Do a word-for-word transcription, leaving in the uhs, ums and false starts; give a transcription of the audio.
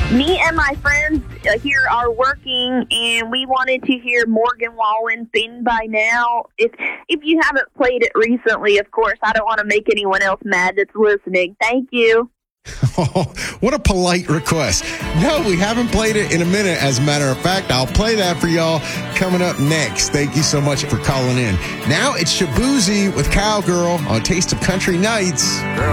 Me and my friends here are working, and we wanted to hear Morgan Wallen, Been By Now. If if you haven't played it recently, of course, I don't want to make anyone else mad that's listening. Thank you. Oh, what a polite request. No, we haven't played it in a minute. As a matter of fact, I'll play that for y'all coming up next. Thank you so much for calling in. Now it's Shaboozey with Cowgirl on Taste of Country Nights.